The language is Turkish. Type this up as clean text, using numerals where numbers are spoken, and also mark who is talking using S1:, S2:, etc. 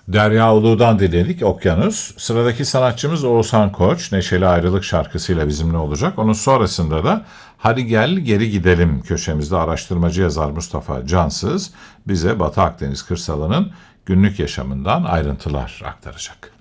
S1: Derya Ulu'dan dinledik Okyanus. Sıradaki sanatçımız Oğuzhan Koç. Neşeli Ayrılık şarkısıyla bizimle olacak. Onun sonrasında da Hadi Gel Geri Gidelim köşemizde araştırmacı yazar Mustafa Cansız bize Batı Akdeniz kırsalının günlük yaşamından ayrıntılar aktaracak.